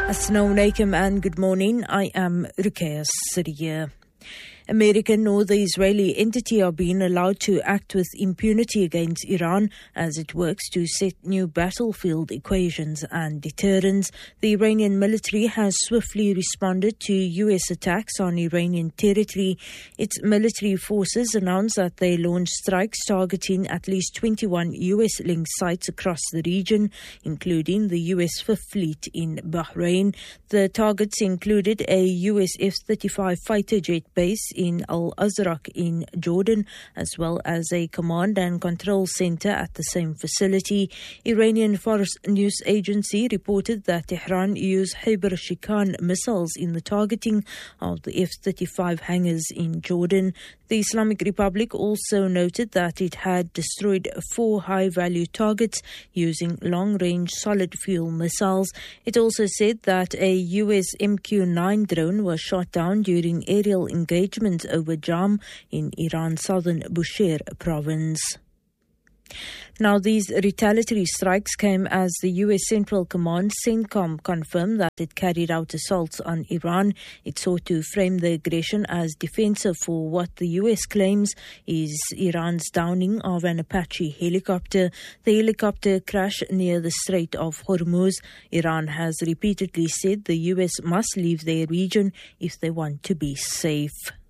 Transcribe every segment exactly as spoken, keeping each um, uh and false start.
Assalamu alaikum and good morning. I am Ruqayya Siriya. American nor the Israeli entity are being allowed to act with impunity against Iran as it works to set new battlefield equations and deterrents. The Iranian military has swiftly responded to U S attacks on Iranian territory. Its military forces announced that they launched strikes targeting at least twenty-one U S-linked sites across the region, including the U S Fifth Fleet in Bahrain. The targets included a U S F thirty-five fighter jet base in Al-Azraq in Jordan, as well as a command and control center at the same facility. Iranian Fars news agency reported that Tehran used Hyber Shikan missiles in the targeting of the F thirty-five hangars in Jordan. The Islamic Republic also noted that it had destroyed four high-value targets using long-range solid-fuel missiles. It also said that a U S M Q nine drone was shot down during aerial engagements over Jam in Iran's southern Bushehr province. Now, these retaliatory strikes came as the U S Central Command, CENTCOM, confirmed that it carried out assaults on Iran. It sought to frame the aggression as defensive for what the U S claims is Iran's downing of an Apache helicopter. The helicopter crashed near the Strait of Hormuz. Iran has repeatedly said the U S must leave their region if they want to be safe.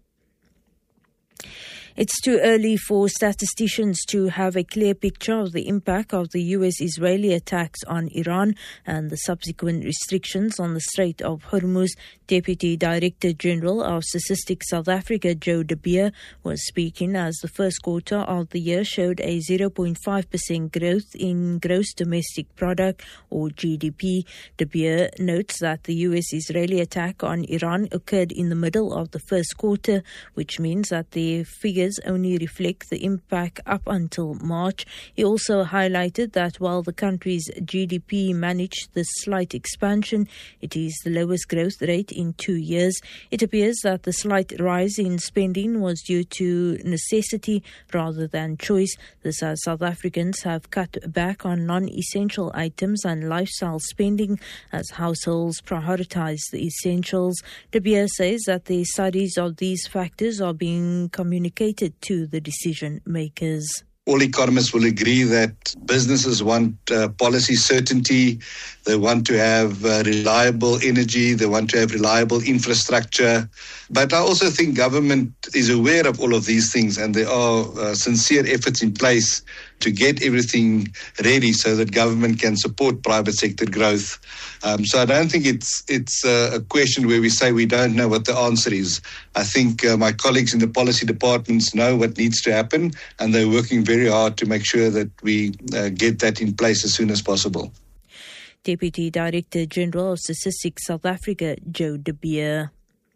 It's too early for statisticians to have a clear picture of the impact of the U S-Israeli attacks on Iran and the subsequent restrictions on the Strait of Hormuz. Deputy Director General of Statistics South Africa, Joe De Beer, was speaking as the first quarter of the year showed a zero point five percent growth in gross domestic product, or G D P. De Beer notes that the U S-Israeli attack on Iran occurred in the middle of the first quarter, which means that the figure only reflect the impact up until March. He also highlighted that while the country's G D P managed this slight expansion, it is the lowest growth rate in two years. It appears that the slight rise in spending was due to necessity rather than choice. This as South Africans have cut back on non-essential items and lifestyle spending as households prioritize the essentials. De Beer says that the studies of these factors are being communicated to the decision makers. All economists will agree that businesses want uh, policy certainty, they want to have uh, reliable energy, they want to have reliable infrastructure. But I also think government is aware of all of these things, and there are uh, sincere efforts in place to get everything ready so that government can support private sector growth. Um, so I don't think it's it's uh, a question where we say we don't know what the answer is. I think uh, my colleagues in the policy departments know what needs to happen, and they're working very hard to make sure that we uh, get that in place as soon as possible. Deputy Director General of Statistics South Africa, Joe De Beer.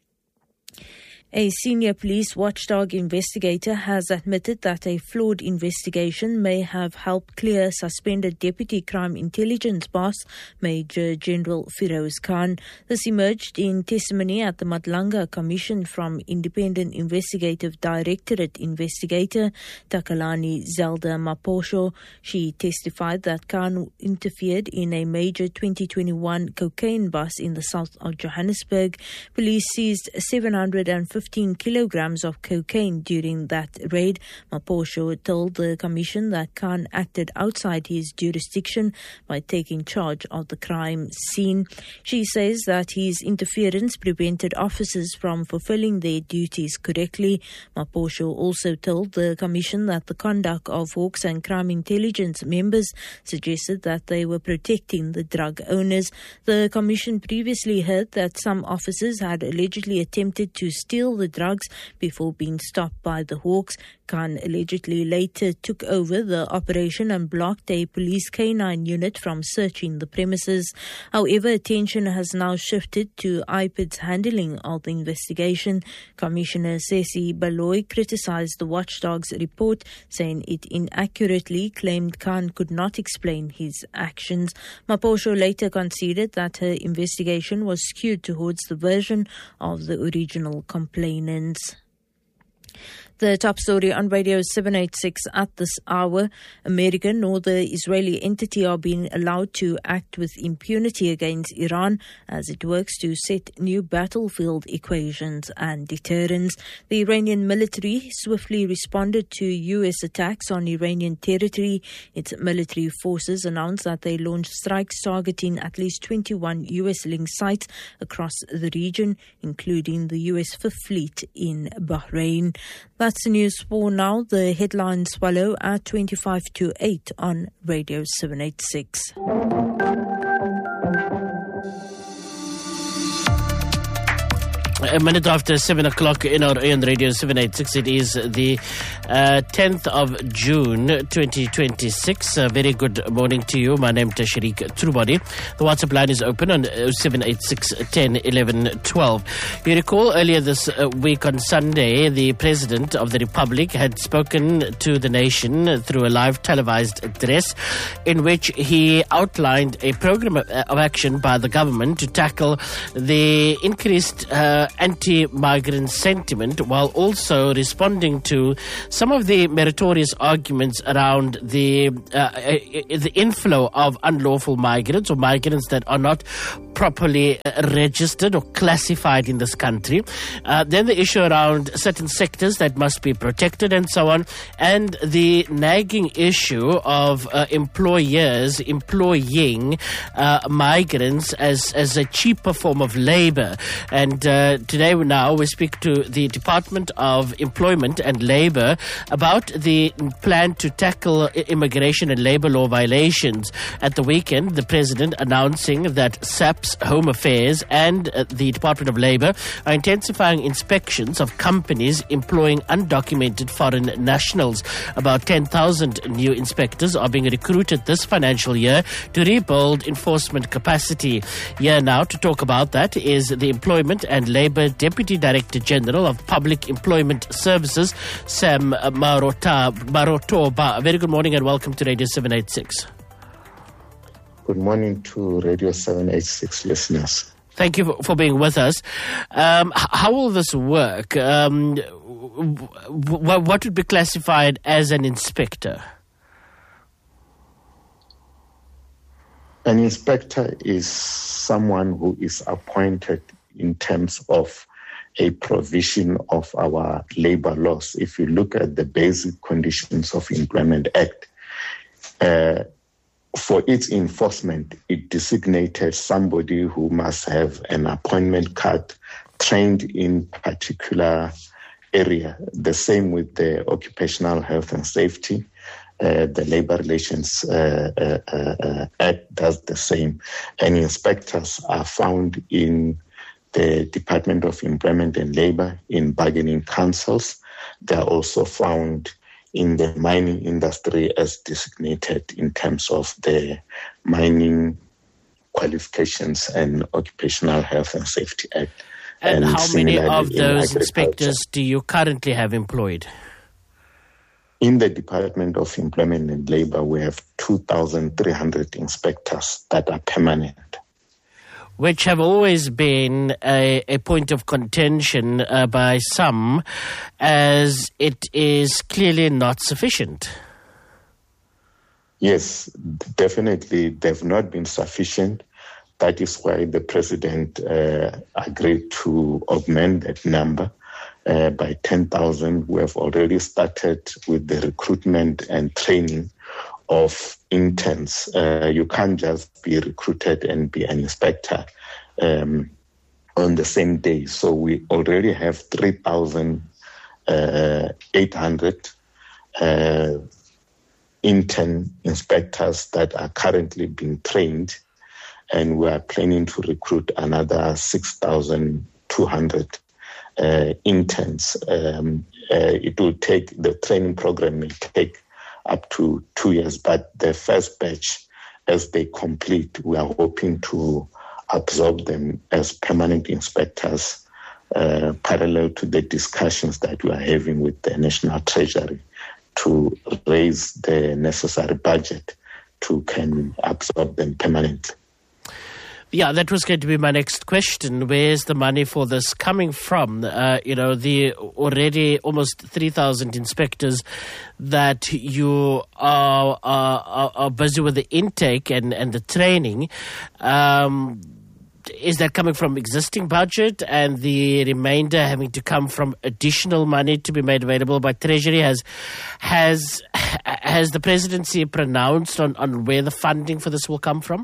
A senior police watchdog investigator has admitted that a flawed investigation may have helped clear suspended Deputy Crime Intelligence Boss Major General Firoz Khan. This emerged in testimony at the Madlanga Commission from Independent Investigative Directorate investigator Takalani Zelda Maposho. She testified that Khan interfered in a major twenty twenty-one cocaine bust in the south of Johannesburg. Police seized seven hundred fifteen kilograms of cocaine during that raid. Maposho told the commission that Khan acted outside his jurisdiction by taking charge of the crime scene. She says that his interference prevented officers from fulfilling their duties correctly. Maposho also told the commission that the conduct of Hawks and Crime Intelligence members suggested that they were protecting the drug owners. The commission previously heard that some officers had allegedly attempted to steal the drugs before being stopped by the Hawks. Khan allegedly later took over the operation and blocked a police canine unit from searching the premises. However, attention has now shifted to I P I D's handling of the investigation. Commissioner Sesi Baloy criticized the watchdog's report, saying it inaccurately claimed Khan could not explain his actions. Maposho later conceded that her investigation was skewed towards the version of the original complainants. The top story on Radio seven eighty-six at this hour. American nor the Israeli entity are being allowed to act with impunity against Iran as it works to set new battlefield equations and deterrence. The Iranian military swiftly responded to U S attacks on Iranian territory. Its military forces announced that they launched strikes targeting at least twenty-one U S-linked sites across the region, including the U S Fifth Fleet in Bahrain. That's the news for now. The headlines follow at twenty-five to eight on Radio seven eighty-six. A minute after seven o'clock in our on Radio seven eighty-six, it is the uh, tenth of June twenty twenty-six. A very good morning to you. My name is Tashrik Trubadi. The WhatsApp line is open on seven eight six, one oh, eleven, twelve. You recall earlier this uh, week on Sunday, the President of the Republic had spoken to the nation through a live televised address in which he outlined a program of, of action by the government to tackle the increased uh, anti-migrant sentiment, while also responding to some of the meritorious arguments around the uh, the inflow of unlawful migrants or migrants that are not properly registered or classified in this country. Uh, then the issue around certain sectors that must be protected and so on, and the nagging issue of uh, employers employing uh, migrants as, as a cheaper form of labor. And uh, today now we speak to the Department of Employment and Labour about the plan to tackle immigration and labour law violations. At the weekend, the President announcing that S A P's Home Affairs and uh, the Department of Labour are intensifying inspections of companies employing undocumented foreign nationals. About ten thousand new inspectors are being recruited this financial year to rebuild enforcement capacity. Here now to talk about that is the Employment and Labour Deputy Director General of Public Employment Services, Sam Marota, Marotoba. Very good morning and welcome to Radio seven eighty-six. Good morning to Radio seven eighty-six listeners. Thank you for, for being with us. Um, how will this work? Um, w- what would be classified as an inspector? An inspector is someone who is appointed in terms of a provision of our labor laws. If you look at the Basic Conditions of Employment Act, uh, for its enforcement, it designated somebody who must have an appointment card, trained in particular area. The same with the Occupational Health and Safety. Uh, the Labor Relations uh, uh, uh, Act does the same. And inspectors are found in the Department of Employment and Labour, in bargaining councils. They are also found in the mining industry as designated in terms of the Mining Qualifications and Occupational Health and Safety Act. And, and how many of those inspectors do you currently have employed? In the Department of Employment and Labour, we have two thousand three hundred inspectors that are permanent, which have always been a, a point of contention uh, by some, as it is clearly not sufficient. Yes, definitely they've not been sufficient. That is why the President uh, agreed to augment that number uh, by ten thousand. We have already started with the recruitment and training of interns. Uh, you can't just be recruited and be an inspector um, on the same day. So we already have three thousand eight hundred uh, intern inspectors that are currently being trained, and we are planning to recruit another six thousand two hundred uh, interns. Um, uh, it will take, the training program may take up to two years, but the first batch, as they complete, we are hoping to absorb them as permanent inspectors, uh, parallel to the discussions that we are having with the National Treasury to raise the necessary budget to can absorb them permanently. Yeah, that was going to be my next question. Where's the money for this coming from? Uh, you know, the already almost three thousand inspectors that you are, are, are busy with the intake and, and the training. Um, is that coming from existing budget and the remainder having to come from additional money to be made available by Treasury? Has has has the presidency pronounced on, on where the funding for this will come from?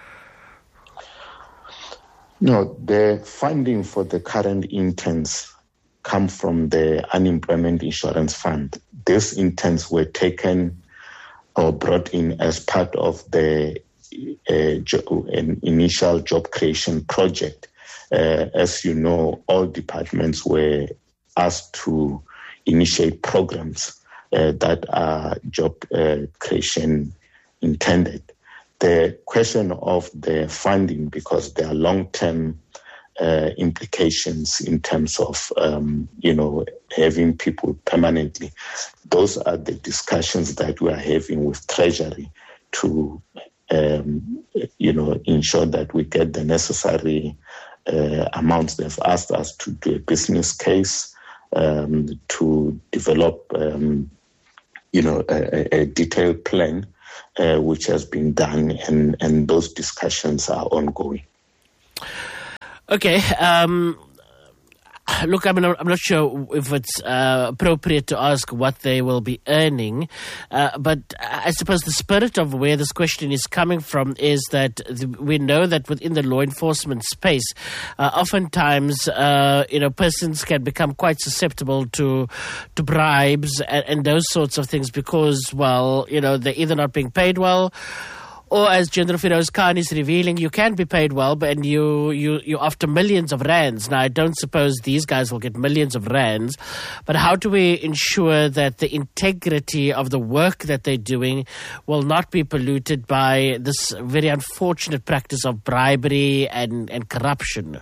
No, the funding for the current interns come from the Unemployment Insurance Fund. These interns were taken or brought in as part of the uh, jo- an initial job creation project. Uh, as you know, all departments were asked to initiate programs uh, that are job uh, creation intended. The question of the funding, because there are long-term uh, implications in terms of, um, you know, having people permanently. Those are the discussions that we are having with Treasury to, um, you know, ensure that we get the necessary uh, amounts. They've asked us to do a business case, um, to develop, um, you know, a, a detailed plan, uh, which has been done, and, and those discussions are ongoing. Okay. Um, look, I'm not, I'm not sure if it's uh, appropriate to ask what they will be earning, uh, but I suppose the spirit of where this question is coming from is that the, we know that within the law enforcement space, uh, oftentimes, uh, you know, persons can become quite susceptible to to bribes and, and those sorts of things because, well, you know, they're either not being paid well, or as General Firoz Khan is revealing, you can be paid well, but and you, you, you're after millions of rands. Now, I don't suppose these guys will get millions of rands, but how do we ensure that the integrity of the work that they're doing will not be polluted by this very unfortunate practice of bribery and, and corruption?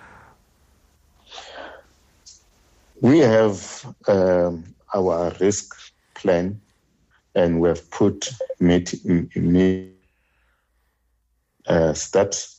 We have um, our risk plan, and we have put meet, meet, Uh, steps.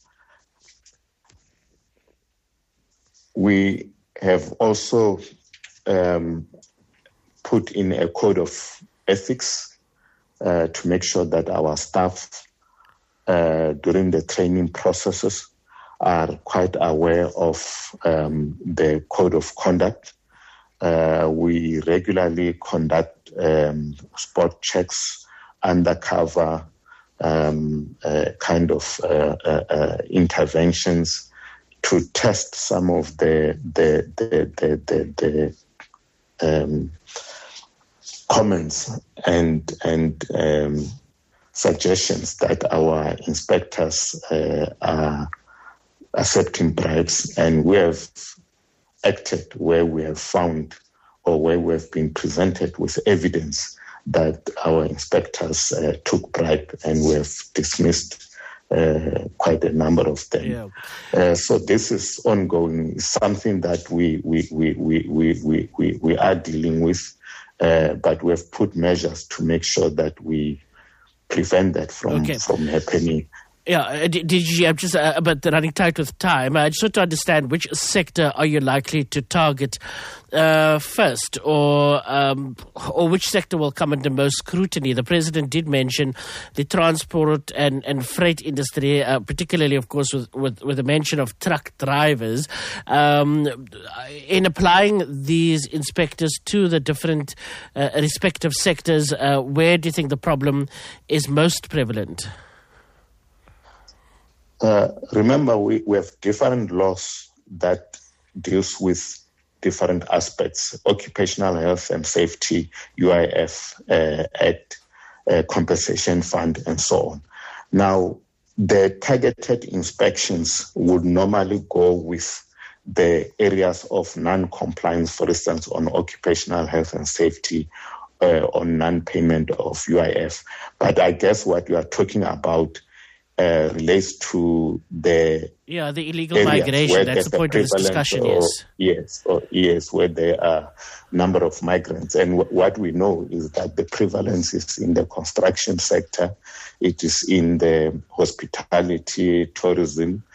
We have also um, put in a code of ethics uh, to make sure that our staff uh, during the training processes are quite aware of um, the code of conduct. Uh, we regularly conduct um, spot checks, undercover Um, uh, kind of uh, uh, uh, interventions to test some of the the the the, the, the um, comments and and um, suggestions that our inspectors uh, are accepting bribes, and we have acted where we have found or where we have been presented with evidence that our inspectors uh, took bribe, and we have dismissed uh, quite a number of them. Yeah. Uh, so this is ongoing. It's something that we we we we we we, we, we are dealing with, uh, but we have put measures to make sure that we prevent that from okay. from happening. Yeah, did you, I'm just uh, about running tight with time. I just want to understand, which sector are you likely to target uh, first, or um, or which sector will come under most scrutiny? The president did mention the transport and, and freight industry, uh, particularly, of course, with, with, with the mention of truck drivers. Um, in applying these inspectors to the different uh, respective sectors, uh, where do you think the problem is most prevalent? Uh, remember, we, we have different laws that deals with different aspects: occupational health and safety, U I F uh, Act, uh, compensation fund, and so on. Now, the targeted inspections would normally go with the areas of non-compliance, for instance, on occupational health and safety, uh, on non-payment of U I F. But I guess what you are talking about Uh, relates to the yeah the illegal migration. That's the point of this discussion. Or, yes, yes, or, yes, where there are number of migrants, and w- what we know is that the prevalence is in the construction sector, it is in the hospitality, tourism,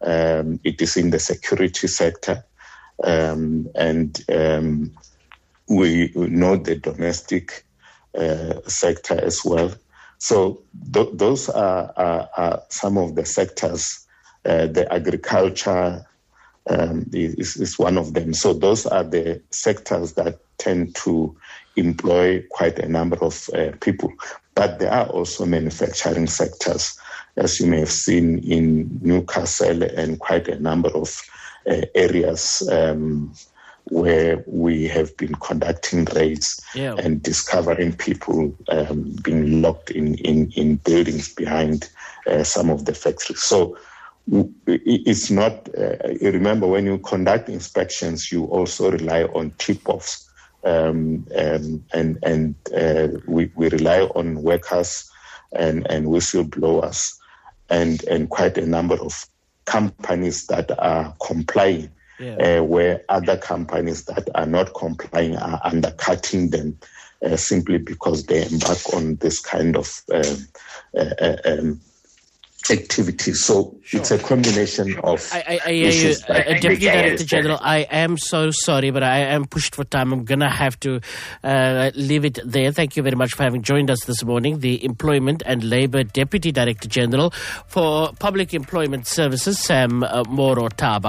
Um, it is in the security sector, um, and um, we know the domestic uh, sector as well. So th- those are, are, are some of the sectors. Uh, the agriculture um, is, is one of them. So those are the sectors that tend to employ quite a number of uh, people. But there are also manufacturing sectors, as you may have seen in Newcastle and quite a number of uh, areas um, where we have been conducting raids yeah. and discovering people um, being locked in, in, in buildings behind uh, some of the factories. So it's not, uh, remember, when you conduct inspections, you also rely on tip-offs. Um, um, and and uh, we, we rely on workers and, and whistleblowers and, and quite a number of companies that are complying, yeah. uh, where other companies that are not complying are undercutting them uh, simply because they embark on this kind of uh, uh, um, activity. So sure. It's a combination of I, I, I issues. Uh, uh, Deputy Director General, I am so sorry, but I am pushed for time. I'm going to have to uh, leave it there. Thank you very much for having joined us this morning. The Employment and Labour Deputy Director General for Public Employment Services, Sam uh, Moro Taba.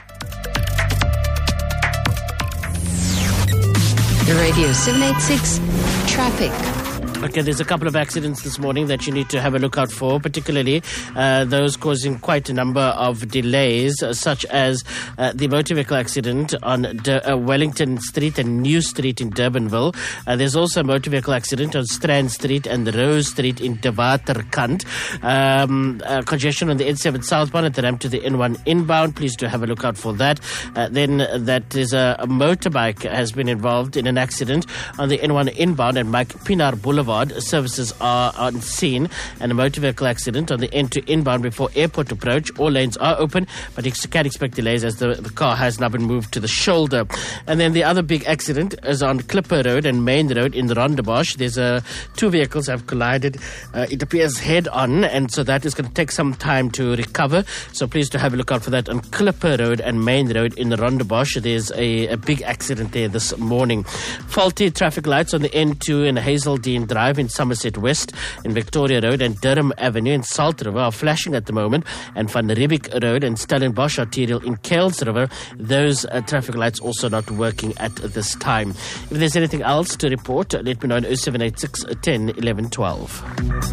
The Radio seven eighty-six Traffic. Okay, there's a couple of accidents this morning that you need to have a look out for, particularly uh, those causing quite a number of delays, uh, such as uh, the motor vehicle accident on D- uh, Wellington Street and New Street in Durbanville. Uh, there's also a motor vehicle accident on Strand Street and Rose Street in De Waterkant. Um, uh, congestion on the N seven southbound at the ramp to the N one inbound. Please do have a look out for that. Uh, then uh, that is a, a motorbike has been involved in an accident on the N one inbound at Mike Pinar Boulevard. Services are on scene, and a motor vehicle accident on the N two inbound before airport approach. All lanes are open, but you can expect delays as the, the car has now been moved to the shoulder. And then the other big accident is on Clipper Road and Main Road in Rondebosch. There's a, two vehicles have collided, uh, it appears head on, and so that is going to take some time to recover. So please do have a look out for that on Clipper Road and Main Road in Rondebosch. There's a, a big accident there this morning. Faulty traffic lights on the N two and Hazeldean Drive in Somerset West, in Victoria Road and Durham Avenue in Salt River are flashing at the moment, and Van Riebeek Road and Stellenbosch arterial in Kells River, those uh, traffic lights also not working at this time. If there's anything else to report, let me know on oh seven eight six, ten, eleven, twelve.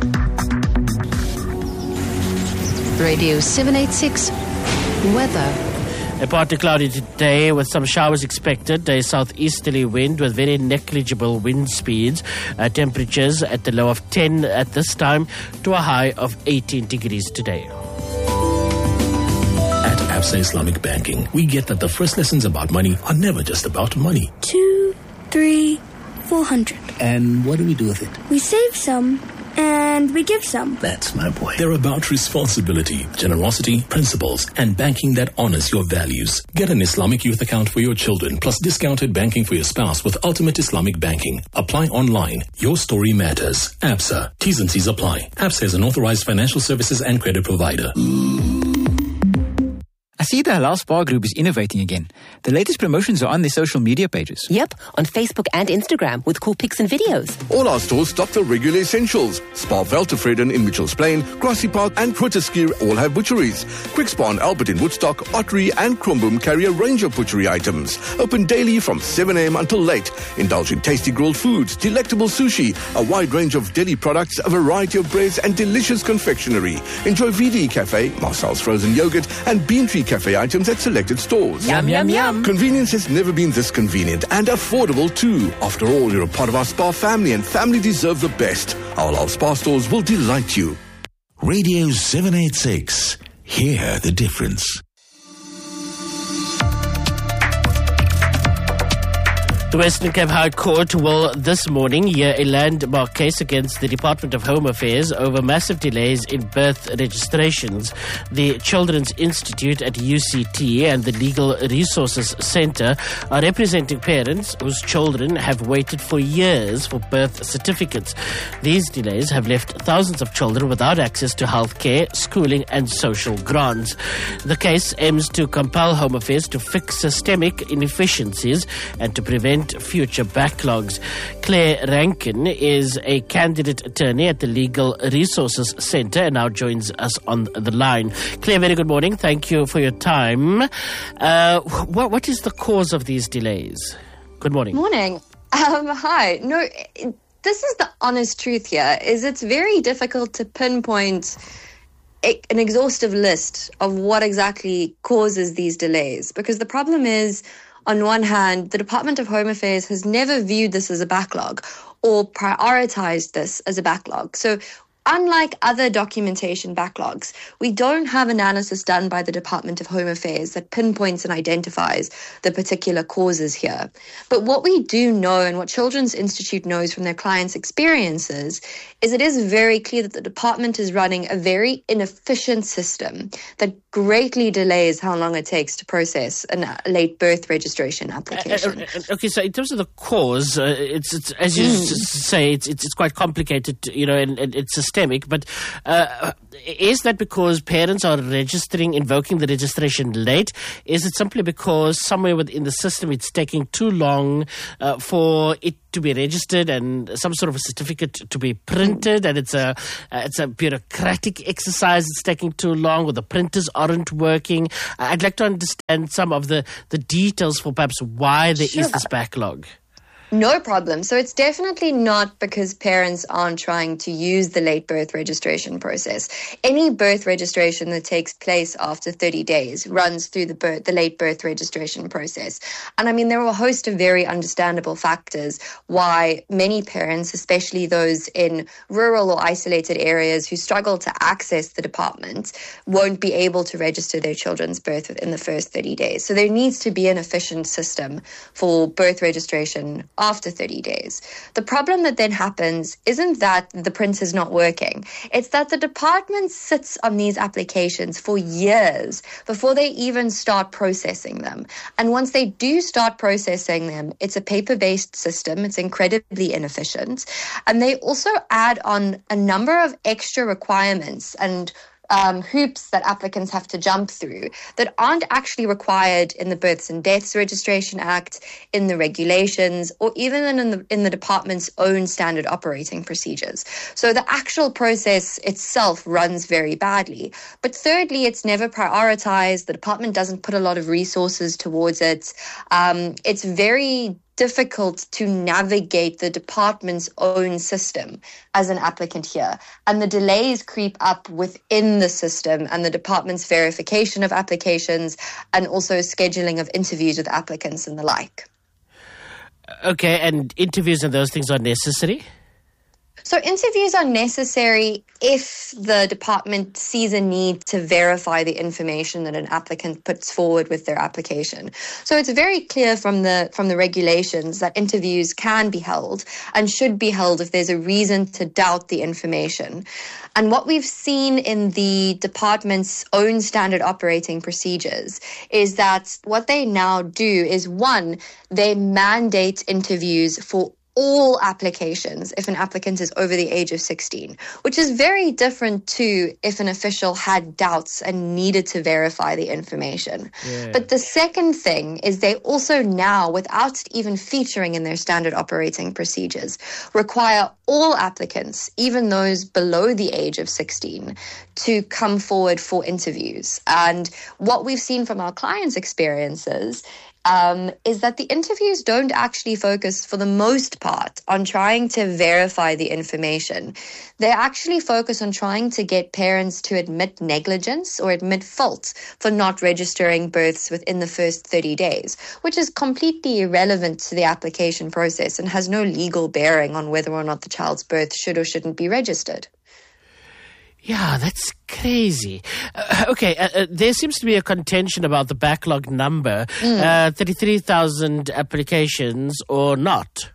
Radio seven eighty-six Weather. A partly cloudy today with some showers expected. A southeasterly wind with very negligible wind speeds. Uh, temperatures at the low of ten at this time to a high of eighteen degrees today. At Absa Islamic Banking, we get that the first lessons about money are never just about money. Two, three, four hundred. And what do we do with it? We save some. And we give some. That's my boy. They're about responsibility, generosity, principles, and banking that honors your values. Get an Islamic youth account for your children, plus discounted banking for your spouse with Ultimate Islamic Banking. Apply online. Your story matters. Absa. T's and C's apply. Absa is an authorized financial services and credit provider. I see the Halal Spa Group is innovating again. The latest promotions are on their social media pages. Yep, on Facebook and Instagram with cool pics and videos. All our stores stock the regular essentials. Spa Veltevreden in Mitchells Plain, Grassy Park and Quitterskier all have butcheries. Quick Spa and Albert in Woodstock, Ottery and Kromboom carry a range of butchery items. Open daily from seven a.m. until late. Indulge in tasty grilled foods, delectable sushi, a wide range of deli products, a variety of breads and delicious confectionery. Enjoy V D Cafe, Marcel's frozen yogurt and Bean Tree Cafe items at selected stores. Yum, yum, yum. Convenience has never been this convenient and affordable too. After all, you're a part of our Spa family and family deserve the best. Our Halal Spa stores will delight you. Radio seven eighty-six. Hear the difference. The Western Cape High Court will this morning hear a landmark case against the Department of Home Affairs over massive delays in birth registrations. The Children's Institute at U C T and the Legal Resources Centre are representing parents whose children have waited for years for birth certificates. These delays have left thousands of children without access to health care, schooling and social grants. The case aims to compel Home Affairs to fix systemic inefficiencies and to prevent future backlogs. Claire Rankin is a candidate attorney at the Legal Resources Centre and now joins us on the line. Claire, very good morning. Thank you for your time. Uh, what, what is the cause of these delays? Good morning. Morning. Um, hi. No, this is the honest truth here, is it's very difficult to pinpoint a, an exhaustive list of what exactly causes these delays, because the problem is, on one hand, the Department of Home Affairs has never viewed this as a backlog or prioritized this as a backlog. So unlike other documentation backlogs, we don't have analysis done by the Department of Home Affairs that pinpoints and identifies the particular causes here. But what we do know, and what Children's Institute knows from their clients' experiences, is it is very clear that the department is running a very inefficient system that greatly delays how long it takes to process a late birth registration application. Uh, uh, okay, so in terms of the cause, uh, it's, it's as you mm. s- say, it's, it's it's quite complicated, you know, and, and it's systemic. But uh, is that because parents are registering, invoking the registration late? Is it simply because somewhere within the system it's taking too long uh, for it to be registered and some sort of a certificate to be printed, and it's a uh, it's a bureaucratic exercise, it's taking too long, or the printers aren't working? I'd like to understand some of the, the details for perhaps why there Sure. is this backlog. No problem. So it's definitely not because parents aren't trying to use the late birth registration process. Any birth registration that takes place after thirty days runs through the birth, the late birth registration process. And I mean, there are a host of very understandable factors why many parents, especially those in rural or isolated areas who struggle to access the department, won't be able to register their children's birth within the first thirty days. So there needs to be an efficient system for birth registration after thirty days. The problem that then happens isn't that the print is not working. It's that the department sits on these applications for years before they even start processing them. And once they do start processing them, it's a paper-based system. It's incredibly inefficient. And they also add on a number of extra requirements and Um, hoops that applicants have to jump through that aren't actually required in the Births and Deaths Registration Act, in the regulations, or even in the, in the department's own standard operating procedures. So the actual process itself runs very badly. But thirdly, it's never prioritized. The department doesn't put a lot of resources towards it. Um, it's very difficult to navigate the department's own system as an applicant here. And the delays creep up within the system and the department's verification of applications and also scheduling of interviews with applicants and the like. Okay, and interviews and those things are necessary? So interviews are necessary if the department sees a need to verify the information that an applicant puts forward with their application. So it's very clear from the from the regulations that interviews can be held and should be held if there's a reason to doubt the information. And what we've seen in the department's own standard operating procedures is that what they now do is, one, they mandate interviews for all applications if an applicant is over the age of sixteen, which is very different to if an official had doubts and needed to verify the information. Yeah. But the second thing is they also now, without even featuring in their standard operating procedures, require all applicants, even those below the age of sixteen, to come forward for interviews. And what we've seen from our clients' experiences Um, is that the interviews don't actually focus, for the most part, on trying to verify the information. They actually focus on trying to get parents to admit negligence or admit fault for not registering births within the first thirty days, which is completely irrelevant to the application process and has no legal bearing on whether or not the child's birth should or shouldn't be registered. Yeah, that's crazy. Uh, okay, uh, uh, there seems to be a contention about the backlog number, mm. uh, thirty-three thousand applications or not.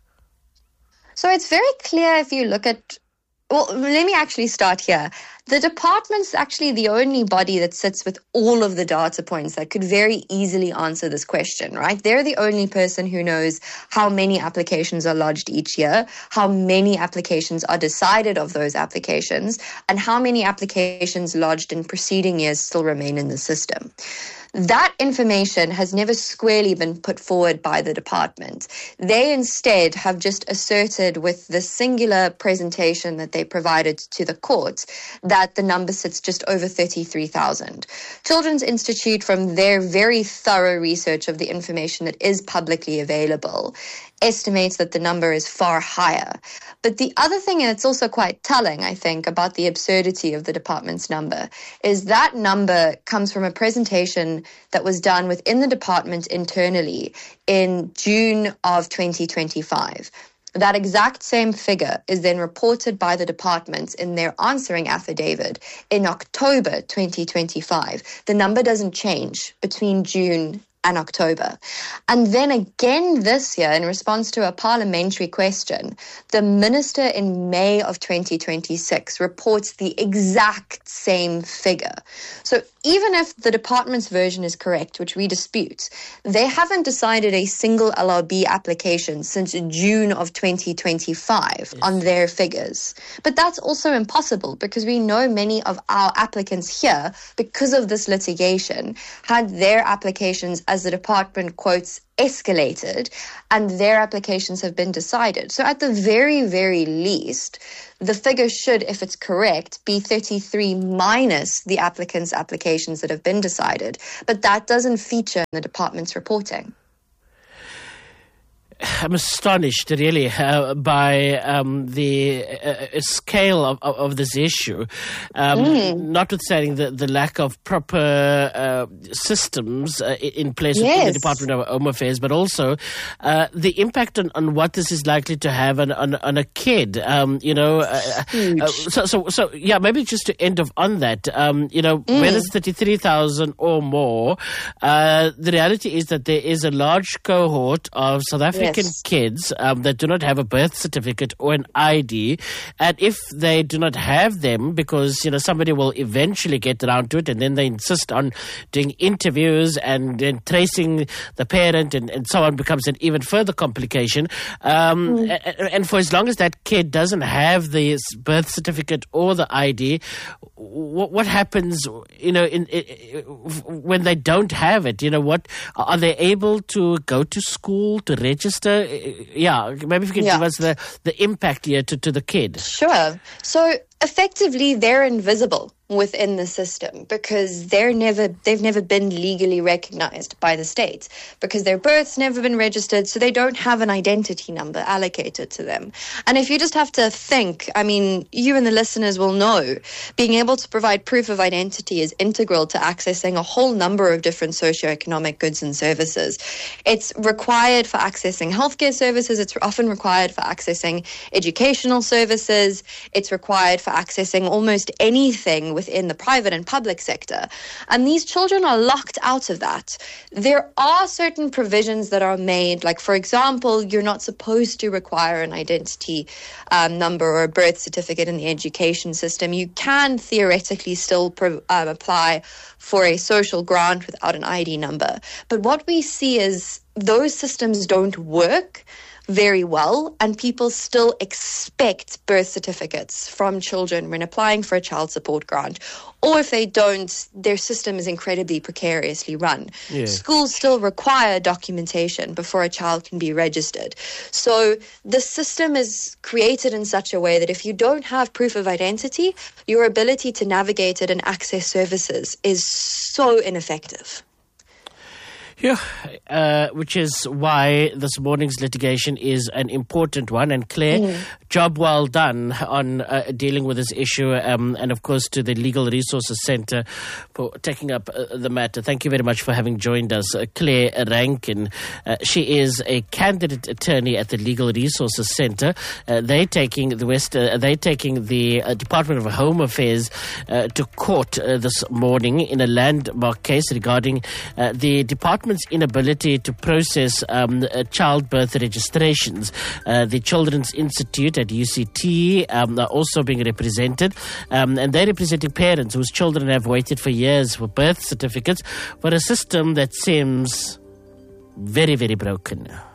So it's very clear if you look at, well, let me actually start here. The department's actually the only body that sits with all of the data points that could very easily answer this question, right? They're the only person who knows how many applications are lodged each year, how many applications are decided of those applications, and how many applications lodged in preceding years still remain in the system. That information has never squarely been put forward by the department. They instead have just asserted with the singular presentation that they provided to the court that the number sits just over thirty-three thousand. Children's Institute, from their very thorough research of the information that is publicly available, estimates that the number is far higher. But the other thing, and it's also quite telling, I think, about the absurdity of the department's number, is that number comes from a presentation that was done within the department internally in June of twenty twenty-five. That exact same figure is then reported by the department in their answering affidavit in October twenty twenty-five. The number doesn't change between June and October. And then again this year, in response to a parliamentary question, the minister in May of twenty twenty-six reports the exact same figure. So even if the department's version is correct, which we dispute, they haven't decided a single L R B application since June of twenty twenty-five yes. on their figures. But that's also impossible because we know many of our applicants here, because of this litigation, had their applications, as the department quotes, escalated, and their applications have been decided. So at the very, very least, the figure should, if it's correct, be thirty-three minus the applicants' applications that have been decided. But that doesn't feature in the department's reporting. I'm astonished, really, uh, by um, the uh, scale of, of, of this issue, um, mm. notwithstanding the, the lack of proper uh, systems uh, in place yes. within the Department of Home Affairs, but also uh, the impact on, on what this is likely to have on, on, on a kid. Um, you know, uh, uh, so, so, so, yeah, maybe just to end off on that, um, you know, mm. whether it's thirty-three thousand or more, uh, the reality is that there is a large cohort of South African yes. kids um, that do not have a birth certificate or an I D, and if they do not have them, because you know somebody will eventually get around to it, and then they insist on doing interviews and then tracing the parent, and, and so on, becomes an even further complication. Um, mm. and, and for as long as that kid doesn't have the birth certificate or the I D, what, what happens? You know, in, in, when they don't have it, you know, what are they able to go to school to register? Yeah, maybe if you can yeah. give us the, the impact here to, to the kid. Sure. So effectively, they're invisible within the system because they're never they've never been legally recognized by the state because their birth's never been registered, so they don't have an identity number allocated to them. And if you just have to think, I mean, you and the listeners will know, being able to provide proof of identity is integral to accessing a whole number of different socioeconomic goods and services. It's required for accessing healthcare services, it's often required for accessing educational services, it's required for accessing almost anything within the private and public sector. And these children are locked out of that. There are certain provisions that are made, like, for example, you're not supposed to require an identity um, number or a birth certificate in the education system. You can theoretically still pro- um, apply for a social grant without an I D number. But what we see is those systems don't work very well, and people still expect birth certificates from children when applying for a child support grant. Or if they don't, their system is incredibly precariously run. Yeah. Schools still require documentation before a child can be registered. So the system is created in such a way that if you don't have proof of identity, your ability to navigate it and access services is so ineffective. Yeah, uh, which is why this morning's litigation is an important one. And Claire, mm. job well done on uh, dealing with this issue, um, and of course to the Legal Resources Centre for taking up uh, the matter. Thank you very much for having joined us, uh, Claire Rankin. Uh, she is a candidate attorney at the Legal Resources Centre. Uh, they're taking the West. Uh, they're taking the uh, Department of Home Affairs uh, to court uh, this morning in a landmark case regarding uh, the department inability to process um, uh, childbirth registrations. Uh, the Children's Institute at U C T um, are also being represented, um, and they're representing parents whose children have waited for years for birth certificates for a system that seems very, very broken.